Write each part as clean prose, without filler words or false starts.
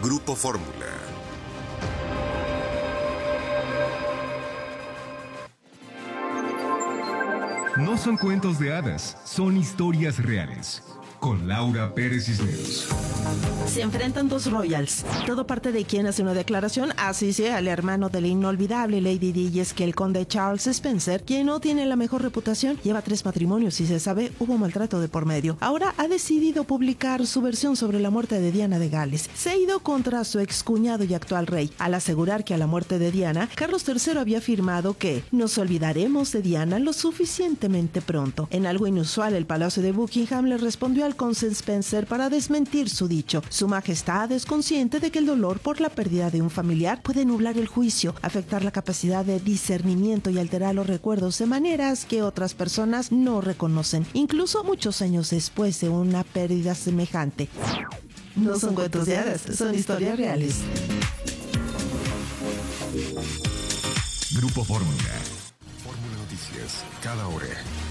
Grupo Fórmula. No son cuentos de hadas, son historias reales. Con Laura Pérez Cisneros. Se enfrentan dos royals. Todo parte de quien hace una declaración, así sea el hermano de la inolvidable Lady Di, y es que el conde Charles Spencer, quien no tiene la mejor reputación, lleva 3 matrimonios y se sabe hubo maltrato de por medio. Ahora ha decidido publicar su versión sobre la muerte de Diana de Gales. Se ha ido contra su excuñado y actual rey, al asegurar que a la muerte de Diana, Carlos III había afirmado que nos olvidaremos de Diana lo suficientemente pronto. En algo inusual, el Palacio de Buckingham le respondió al conde Spencer para desmentir su dicho. Su majestad es consciente de que el dolor por la pérdida de un familiar puede nublar el juicio, afectar la capacidad de discernimiento y alterar los recuerdos de maneras que otras personas no reconocen, incluso muchos años después de una pérdida semejante. No son cuentos de hadas, son historias reales. Grupo Fórmula. Fórmula Noticias, cada hora.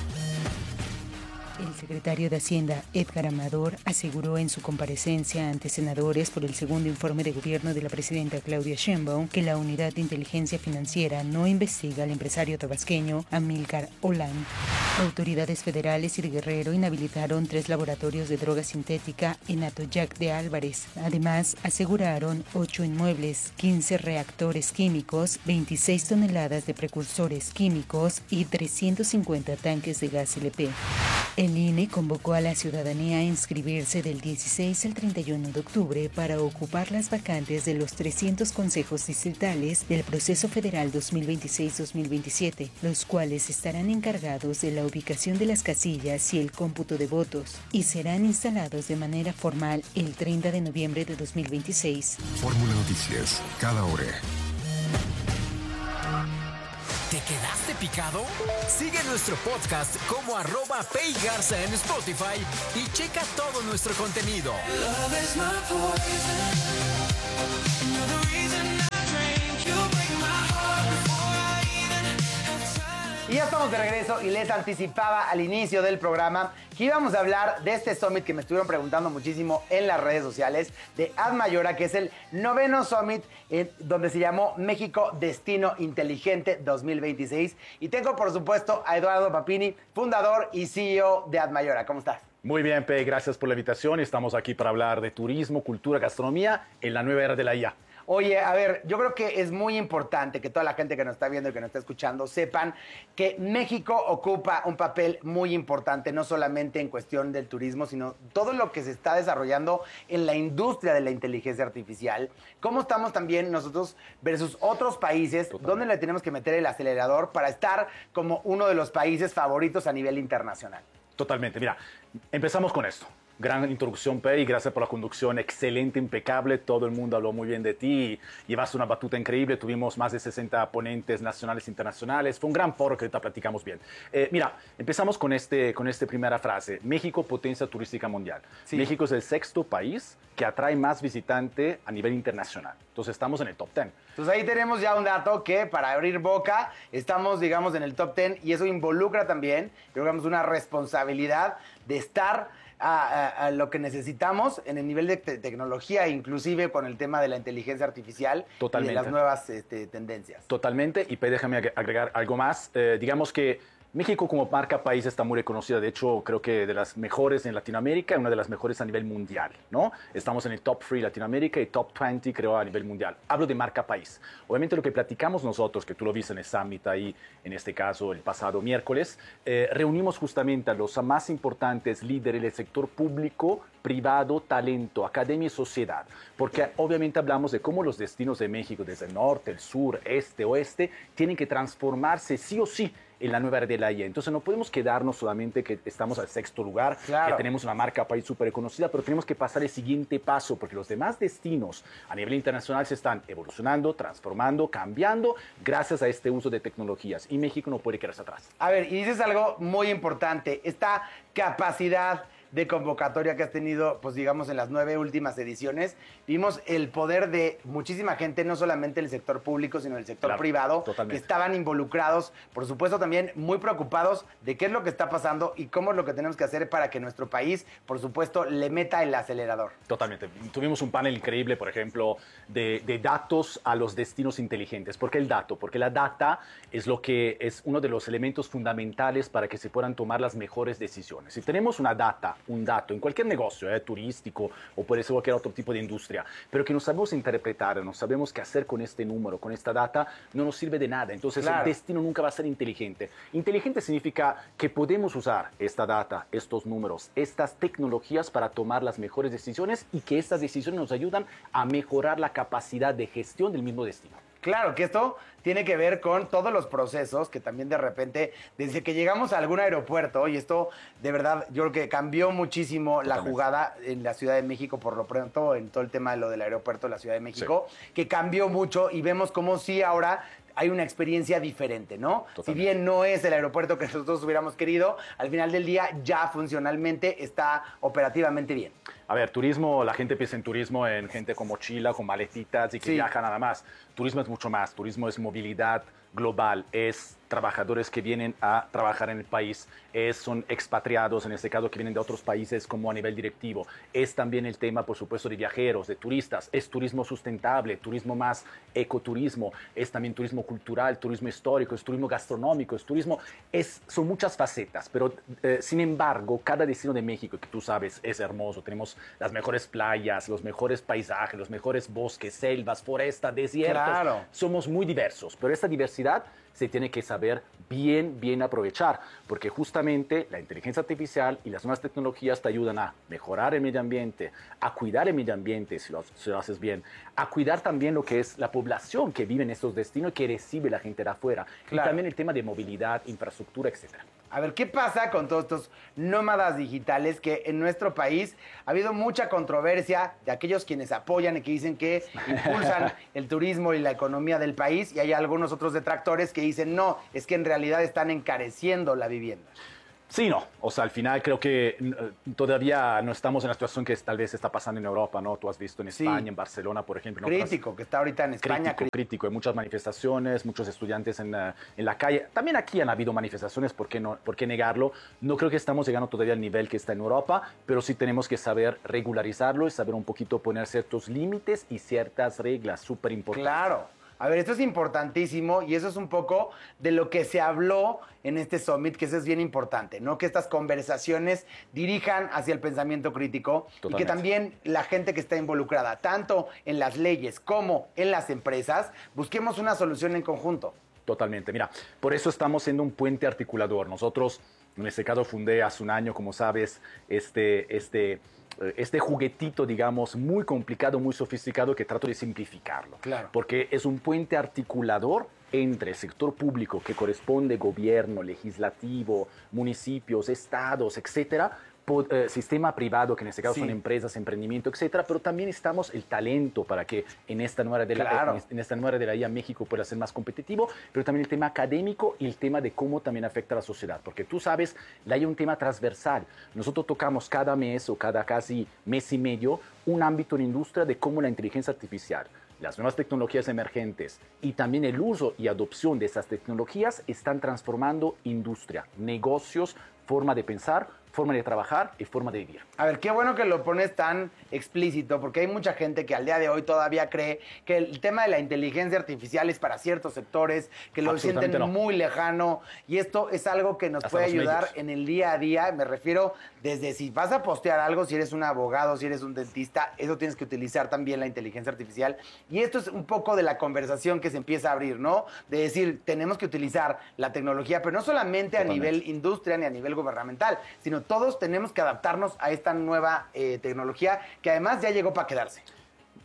El secretario de Hacienda, Edgar Amador, aseguró en su comparecencia ante senadores por el segundo informe de gobierno de la presidenta Claudia Sheinbaum que la Unidad de Inteligencia Financiera no investiga al empresario tabasqueño Amílcar Olán. Autoridades federales y de Guerrero inhabilitaron 3 laboratorios de droga sintética en Atoyac de Álvarez. Además, aseguraron 8 inmuebles, 15 reactores químicos, 26 toneladas de precursores químicos y 350 tanques de gas LP. El INE convocó a la ciudadanía a inscribirse del 16 al 31 de octubre para ocupar las vacantes de los 300 consejos distritales del proceso federal 2026-2027, los cuales estarán encargados de la ubicación de las casillas y el cómputo de votos, y serán instalados de manera formal el 30 de noviembre de 2026. Fórmula Noticias, cada hora. ¿Te quedaste picado? Sigue nuestro podcast como @PayGarza en Spotify y checa todo nuestro contenido. Y ya estamos de regreso y les anticipaba al inicio del programa que íbamos a hablar de este summit que me estuvieron preguntando muchísimo en las redes sociales de Admayora, que es el 9º summit donde se llamó México Destino Inteligente 2026. Y tengo, por supuesto, a Eduardo Papini, fundador y CEO de Admayora. ¿Cómo estás? Muy bien, Pe, gracias por la invitación. Estamos aquí para hablar de turismo, cultura, gastronomía en la nueva era de la IA. Oye, a ver, yo creo que es muy importante que toda la gente que nos está viendo y que nos está escuchando sepan que México ocupa un papel muy importante, no solamente en cuestión del turismo, sino todo lo que se está desarrollando en la industria de la inteligencia artificial. ¿Cómo estamos también nosotros versus otros países? ¿Dónde le tenemos que meter el acelerador para estar como uno de los países favoritos a nivel internacional? Totalmente. Mira, empezamos con esto. Gran introducción, Pe, y gracias por la conducción excelente, impecable. Todo el mundo habló muy bien de ti. Llevaste una batuta increíble. Tuvimos más de 60 ponentes nacionales e internacionales. Fue un gran foro que ahorita platicamos bien. Mira, empezamos con esta primera frase. México, potencia turística mundial. Sí. México es el 6º país que atrae más visitante a nivel internacional. Entonces estamos en el top 10. Entonces ahí tenemos ya un dato que para abrir boca estamos, digamos, en el top 10 y eso involucra también, digamos, una responsabilidad de estar a lo que necesitamos en el nivel de tecnología, inclusive con el tema de la inteligencia artificial. Totalmente. Y de las nuevas tendencias. Totalmente. Y déjame agregar algo más. Digamos que México como marca país está muy reconocida, de hecho creo que de las mejores en Latinoamérica, una de las mejores a nivel mundial, ¿no? Estamos en el top 3 Latinoamérica y top 20 creo a nivel mundial. Hablo de marca país. Obviamente lo que platicamos nosotros, que tú lo viste en el Summit ahí, en este caso el pasado miércoles, reunimos justamente a los más importantes líderes del sector público, privado, talento, academia y sociedad, porque obviamente hablamos de cómo los destinos de México, desde el norte, el sur, este, oeste, tienen que transformarse sí o sí en la nueva era de la IA. Entonces no podemos quedarnos solamente que estamos al 6º lugar, claro, que tenemos una marca país súper reconocida, pero tenemos que pasar el siguiente paso, porque los demás destinos a nivel internacional se están evolucionando, transformando, cambiando, gracias a este uso de tecnologías, y México no puede quedarse atrás. A ver, y dices algo muy importante, esta capacidad de convocatoria que has tenido, pues digamos, en las 9 últimas ediciones, vimos el poder de muchísima gente, no solamente el sector público, sino el sector privado, totalmente. que estaban involucrados, por supuesto también muy preocupados de qué es lo que está pasando y cómo es lo que tenemos que hacer para que nuestro país, por supuesto, le meta el acelerador. Totalmente. Tuvimos un panel increíble, por ejemplo, de datos a los destinos inteligentes. ¿Por qué el dato? Porque la data es lo que es uno de los elementos fundamentales para que se puedan tomar las mejores decisiones. Si tenemos una data, un dato en cualquier negocio, turístico o puede ser cualquier otro tipo de industria, pero que no sabemos interpretar, no sabemos qué hacer con este número, con esta data, no nos sirve de nada. Entonces el destino nunca va a ser inteligente. Inteligente significa que podemos usar esta data, estos números, estas tecnologías para tomar las mejores decisiones y que estas decisiones nos ayudan a mejorar la capacidad de gestión del mismo destino. Claro, que esto tiene que ver con todos los procesos que también de repente, desde que llegamos a algún aeropuerto, y esto de verdad yo creo que cambió muchísimo la jugada en la Ciudad de México, por lo pronto, en todo el tema de lo del aeropuerto de la Ciudad de México, que cambió mucho y vemos como sí ahora hay una experiencia diferente, ¿no? Totalmente. Si bien no es el aeropuerto que nosotros hubiéramos querido, al final del día ya funcionalmente está operativamente bien. A ver, turismo, la gente piensa en turismo en gente con mochila, con maletitas y que viaja nada más. Turismo es mucho más. Turismo es movilidad global, es trabajadores que vienen a trabajar en el país, son expatriados, en este caso, que vienen de otros países como a nivel directivo. Es también el tema, por supuesto, de viajeros, de turistas. Es turismo sustentable, turismo más ecoturismo. Es también turismo cultural, turismo histórico, es turismo gastronómico, es turismo... son muchas facetas, pero sin embargo, cada destino de México, que tú sabes, es hermoso. Tenemos las mejores playas, los mejores paisajes, los mejores bosques, selvas, forestas, desiertos. Claro. Somos muy diversos, pero esta diversidad se tiene que saber bien aprovechar, porque justamente la inteligencia artificial y las nuevas tecnologías te ayudan a mejorar el medio ambiente, a cuidar el medio ambiente si lo haces bien, a cuidar también lo que es la población que vive en estos destinos y que recibe la gente de afuera, y también el tema de movilidad, infraestructura, etcétera. A ver, ¿qué pasa con todos estos nómadas digitales que en nuestro país ha habido mucha controversia de aquellos quienes apoyan y que dicen que impulsan el turismo y la economía del país, y hay algunos otros detractores que dicen no, es que en realidad están encareciendo la vivienda? Sí, no. O sea, al final creo que todavía no estamos en la situación que tal vez está pasando en Europa, ¿no? Tú has visto en España, en Barcelona, por ejemplo. Crítico, que está ahorita en España. Crítico. Hay muchas manifestaciones, muchos estudiantes en la calle. También aquí han habido manifestaciones, ¿por qué negarlo? No creo que estamos llegando todavía al nivel que está en Europa, pero sí tenemos que saber regularizarlo y saber un poquito poner ciertos límites y ciertas reglas súper importantes. Claro. A ver, esto es importantísimo y eso es un poco de lo que se habló en este summit, que eso es bien importante, ¿no? Que estas conversaciones dirijan hacia el pensamiento crítico. Totalmente. Y que también la gente que está involucrada, tanto en las leyes como en las empresas, busquemos una solución en conjunto. Totalmente. Mira, por eso estamos siendo un puente articulador. Nosotros, en este caso, fundé hace un año, como sabes, este juguetito, digamos, muy complicado, muy sofisticado, que trato de simplificarlo. Claro. Porque es un puente articulador entre el sector público, que corresponde gobierno, legislativo, municipios, estados, etcétera, sistema privado, que en este caso son empresas, emprendimiento, etcétera, pero también estamos el talento para que en esta nueva era de la IA México pueda ser más competitivo, pero también el tema académico y el tema de cómo también afecta a la sociedad, porque tú sabes, la IA es un tema transversal. Nosotros tocamos cada mes o cada casi mes y medio un ámbito en la industria de cómo la inteligencia artificial, las nuevas tecnologías emergentes y también el uso y adopción de esas tecnologías están transformando industria, negocios, forma de pensar, forma de trabajar y forma de vivir. A ver, qué bueno que lo pones tan explícito, porque hay mucha gente que al día de hoy todavía cree que el tema de la inteligencia artificial es para ciertos sectores, que lo sienten muy lejano, y esto es algo que nos puede ayudar en el día a día. Me refiero desde si vas a postear algo, si eres un abogado, si eres un dentista, eso tienes que utilizar también la inteligencia artificial, y esto es un poco de la conversación que se empieza a abrir, ¿no? De decir, tenemos que utilizar la tecnología, pero no solamente a nivel industria ni a nivel gubernamental, sino todos tenemos que adaptarnos a esta nueva tecnología que además ya llegó para quedarse.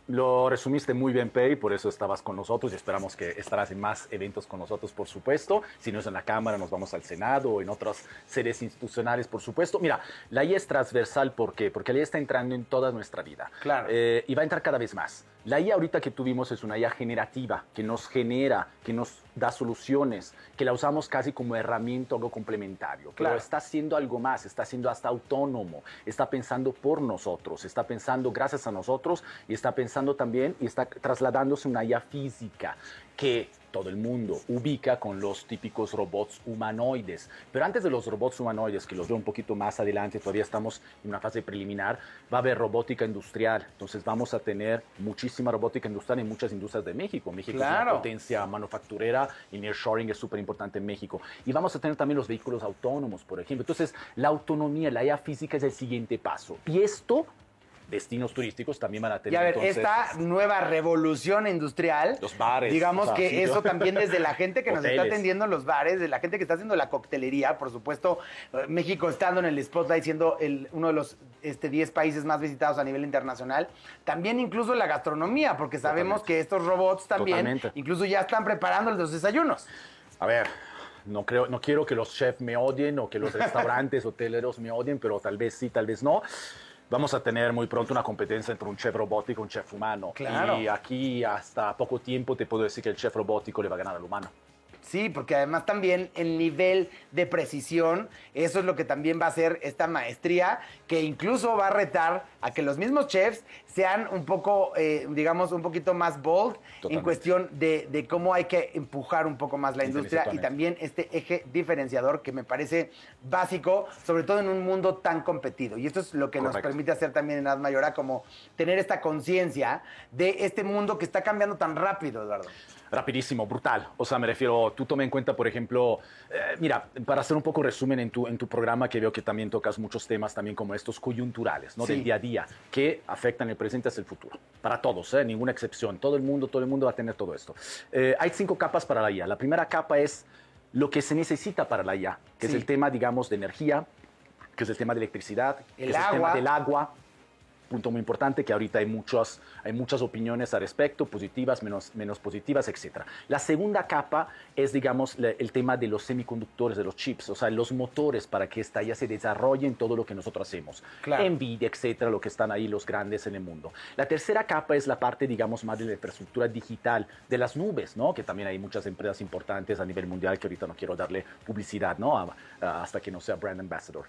Lo resumiste muy bien, Pei, por eso estabas con nosotros y esperamos que estarás en más eventos con nosotros, por supuesto. Si no es en la Cámara, nos vamos al Senado o en otras sedes institucionales, por supuesto. Mira, la IA es transversal, ¿por qué? Porque la IA está entrando en toda nuestra vida. Claro. Y va a entrar cada vez más. La IA ahorita que tuvimos es una IA generativa, que nos genera, que nos da soluciones, que la usamos casi como herramienta o algo complementario. Claro. Pero está haciendo algo más, está siendo hasta autónomo, está pensando por nosotros, está pensando gracias a nosotros y está pensando también y está trasladándose una IA física que todo el mundo ubica con los típicos robots humanoides. Pero antes de los robots humanoides, que los veo un poquito más adelante, todavía estamos en una fase preliminar, va a haber robótica industrial. Entonces vamos a tener muchísima robótica industrial en muchas industrias de México. México es una potencia manufacturera y nearshoring es súper importante en México. Y vamos a tener también los vehículos autónomos, por ejemplo. Entonces la autonomía, la IA física es el siguiente paso. Y esto, destinos turísticos también van a tener. Y a ver, entonces, esta nueva revolución industrial, los bares, digamos o sea, que sí, eso también desde la gente que nos está hoteles. atendiendo en los bares, de la gente que está haciendo la coctelería, por supuesto, México estando en el spotlight, siendo uno de los 10 países más visitados a nivel internacional, también incluso la gastronomía, porque sabemos que estos robots también incluso ya están preparando los desayunos. A ver, no quiero que los chefs me odien o que los restaurantes, hoteleros me odien, pero tal vez sí, tal vez no. Vamos a tener muy pronto una competencia entre un chef robótico y un chef humano. Claro. Y aquí hasta poco tiempo te puedo decir que el chef robótico le va a ganar al humano. Sí, porque además también el nivel de precisión, eso es lo que también va a hacer esta maestría, que incluso va a retar a que los mismos chefs sean un poco, digamos, un poquito más bold en cuestión de cómo hay que empujar un poco más la industria y también este eje diferenciador que me parece básico, sobre todo en un mundo tan competido. Y esto es lo que nos permite hacer también en Admayora, como tener esta conciencia de este mundo que está cambiando tan rápido, Eduardo. Rapidísimo, brutal. O sea, me refiero, tú toma en cuenta, por ejemplo, mira, para hacer un poco resumen en tu programa, que veo que también tocas muchos temas también como estos coyunturales, ¿no? Sí. Del día a día, que afectan el presente hacia el futuro. Para todos, ninguna excepción. Todo el mundo va a tener todo esto. Hay 5 capas para la IA. La primera capa es lo que se necesita para la IA, que es el tema, digamos, de energía, que es el tema de electricidad, que es el tema del agua. Punto muy importante, que ahorita hay muchas opiniones al respecto, positivas, menos positivas, etc. La segunda capa es, digamos, el tema de los semiconductores, de los chips, o sea, los motores para que esta ya se desarrolle en todo lo que nosotros hacemos. Claro. Nvidia, etcétera, lo que están ahí los grandes en el mundo. La tercera capa es la parte, digamos, más de la infraestructura digital, de las nubes, ¿no? Que también hay muchas empresas importantes a nivel mundial que ahorita no quiero darle publicidad, ¿no? Hasta que no sea brand ambassador.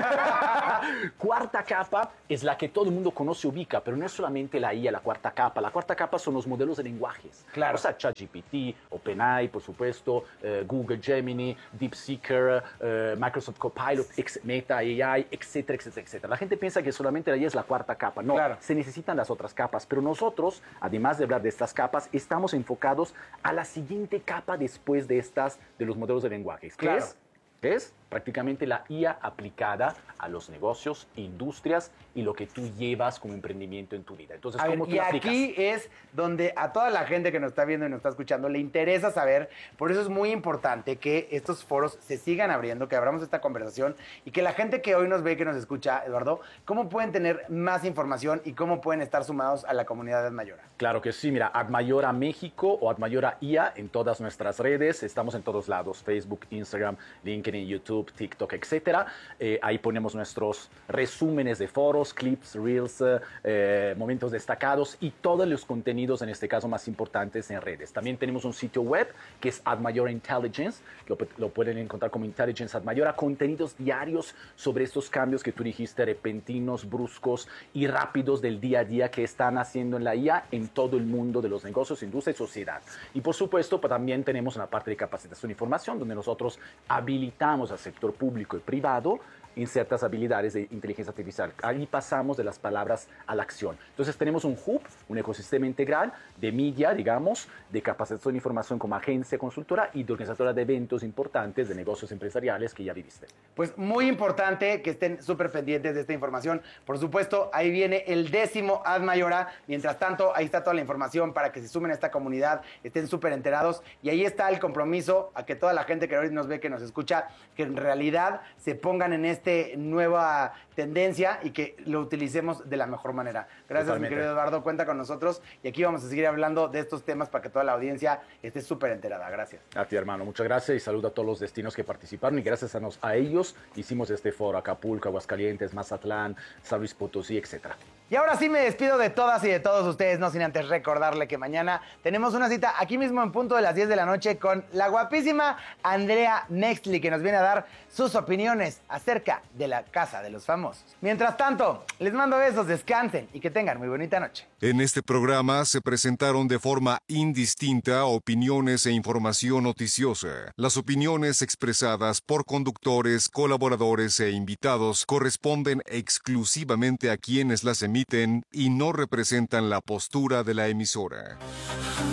Cuarta capa es la que todo el mundo conoce, ubica, pero no es solamente la IA, la cuarta capa. La cuarta capa son los modelos de lenguajes. Claro. O sea, ChatGPT, OpenAI, por supuesto, Google Gemini, DeepSeeker, Microsoft Copilot, Meta AI, etcétera, etcétera, etcétera. La gente piensa que solamente la IA es la cuarta capa. No, se necesitan las otras capas. Pero nosotros, además de hablar de estas capas, estamos enfocados a la siguiente capa después de los modelos de lenguajes. ¿Qué es? Es prácticamente la IA aplicada a los negocios, industrias y lo que tú llevas como emprendimiento en tu vida. Entonces, ¿cómo tú la aplicas? Aquí es donde a toda la gente que nos está viendo y nos está escuchando le interesa saber, por eso es muy importante que estos foros se sigan abriendo, que abramos esta conversación y que la gente que hoy nos ve, que nos escucha, Eduardo, ¿cómo pueden tener más información y cómo pueden estar sumados a la comunidad de Admayora? Claro que sí, mira, Admayora México o Admayora IA en todas nuestras redes, estamos en todos lados, Facebook, Instagram, LinkedIn, YouTube, TikTok, etcétera. Ahí ponemos nuestros resúmenes de foros, clips, reels, momentos destacados y todos los contenidos, en este caso más importantes, en redes. También tenemos un sitio web que es Admayora Intelligence, lo pueden encontrar como Intelligence Admayora, contenidos diarios sobre estos cambios que tú dijiste, repentinos, bruscos y rápidos del día a día que están haciendo en la IA en todo el mundo de los negocios, industria y sociedad. Y por supuesto, también tenemos una parte de capacitación y formación donde nosotros habilitamos al sector público y privado en ciertas habilidades de inteligencia artificial. Ahí pasamos de las palabras a la acción. Entonces tenemos un hub, un ecosistema integral de media, digamos, de capacitación y formación como agencia consultora y de organizadora de eventos importantes de negocios empresariales que ya viviste. Pues muy importante que estén súper pendientes de esta información. Por supuesto, ahí viene el 10º Admayora. Mientras tanto, ahí está toda la información para que se sumen a esta comunidad, estén súper enterados. Y ahí está el compromiso a que toda la gente que hoy nos ve, que nos escucha, que en realidad se pongan en este nueva tendencia y que lo utilicemos de la mejor manera. Gracias, Totalmente. mi querido Eduardo, cuenta con nosotros y aquí vamos a seguir hablando de estos temas para que toda la audiencia esté súper enterada. Gracias. A ti, hermano, muchas gracias y saludo a todos los destinos que participaron y gracias a ellos hicimos este foro: Acapulco, Aguascalientes, Mazatlán, San Luis Potosí, etcétera. Y ahora sí me despido de todas y de todos ustedes, no sin antes recordarle que mañana tenemos una cita aquí mismo en punto de las 10 de la noche con la guapísima Andrea Nextly, que nos viene a dar sus opiniones acerca de la Casa de los Famosos. Mientras tanto, les mando besos, descansen y que tengan muy bonita noche. En este programa se presentaron de forma indistinta opiniones e información noticiosa. Las opiniones expresadas por conductores, colaboradores e invitados corresponden exclusivamente a quienes las emiten y no representan la postura de la emisora.